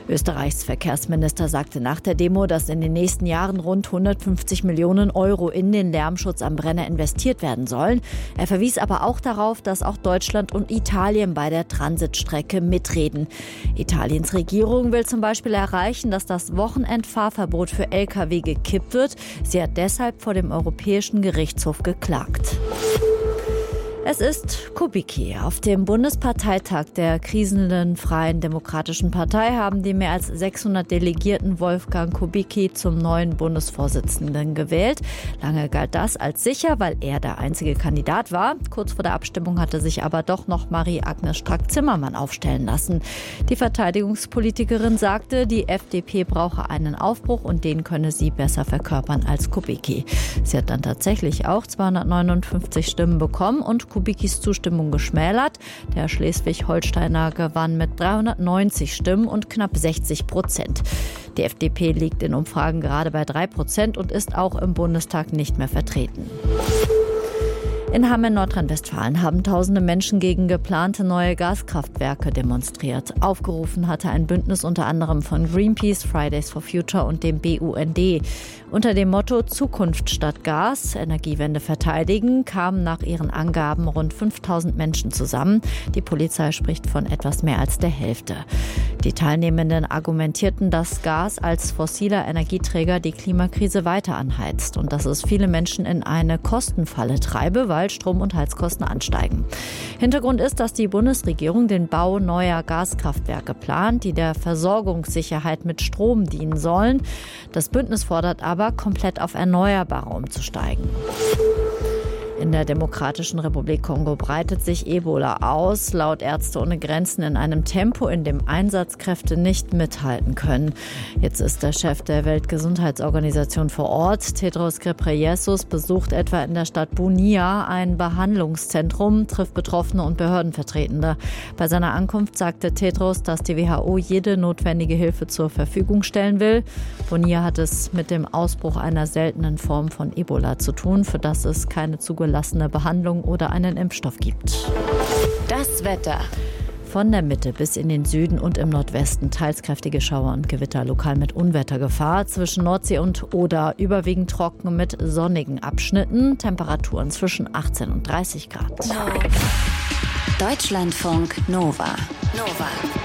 Österreichs Verkehrsminister sagte nach der Demo, dass in den nächsten Jahren rund 150 Millionen Euro in den Lärmschutz am Brenner investiert werden sollen. Er verwies aber auch darauf, dass auch Deutschland und Italien bei der Transitstrecke mitreden. Italiens Regierung will zum Beispiel erreichen, dass das Wochenendfahrverbot für Lkw gekippt wird. Sie hat deshalb vor dem Europäischen Gerichtshof geklagt. Es ist Kubicki. Auf dem Bundesparteitag der kriselnden Freien Demokratischen Partei haben die mehr als 600 Delegierten Wolfgang Kubicki zum neuen Bundesvorsitzenden gewählt. Lange galt das als sicher, weil er der einzige Kandidat war. Kurz vor der Abstimmung hatte sich aber doch noch Marie-Agnes Strack-Zimmermann aufstellen lassen. Die Verteidigungspolitikerin sagte, die FDP brauche einen Aufbruch und den könne sie besser verkörpern als Kubicki. Sie hat dann tatsächlich auch 259 Stimmen bekommen und Kubickis Zustimmung geschmälert. Der Schleswig-Holsteiner gewann mit 390 Stimmen und knapp 60%. Die FDP liegt in Umfragen gerade bei 3% und ist auch im Bundestag nicht mehr vertreten. In Hamm in Nordrhein-Westfalen haben tausende Menschen gegen geplante neue Gaskraftwerke demonstriert. Aufgerufen hatte ein Bündnis unter anderem von Greenpeace, Fridays for Future und dem BUND. Unter dem Motto Zukunft statt Gas, Energiewende verteidigen, kamen nach ihren Angaben rund 5000 Menschen zusammen. Die Polizei spricht von etwas mehr als der Hälfte. Die Teilnehmenden argumentierten, dass Gas als fossiler Energieträger die Klimakrise weiter anheizt und dass es viele Menschen in eine Kostenfalle treibe, weil Strom- und Heizkosten ansteigen. Hintergrund ist, dass die Bundesregierung den Bau neuer Gaskraftwerke plant, die der Versorgungssicherheit mit Strom dienen sollen. Das Bündnis fordert aber, komplett auf Erneuerbare umzusteigen. In der Demokratischen Republik Kongo breitet sich Ebola aus, laut Ärzte ohne Grenzen in einem Tempo, in dem Einsatzkräfte nicht mithalten können. Jetzt ist der Chef der Weltgesundheitsorganisation vor Ort. Tedros Ghebreyesus besucht etwa in der Stadt Bunia ein Behandlungszentrum, trifft Betroffene und Behördenvertretende. Bei seiner Ankunft sagte Tedros, dass die WHO jede notwendige Hilfe zur Verfügung stellen will. Bunia hat es mit dem Ausbruch einer seltenen Form von Ebola zu tun, für das es keine zugelassene Behandlung oder einen Impfstoff gibt. Das Wetter. Von der Mitte bis in den Süden und im Nordwesten teils kräftige Schauer und Gewitter, lokal mit Unwettergefahr. Zwischen Nordsee und Oder überwiegend trocken mit sonnigen Abschnitten. Temperaturen zwischen 18 und 30 Grad. Deutschlandfunk Nova.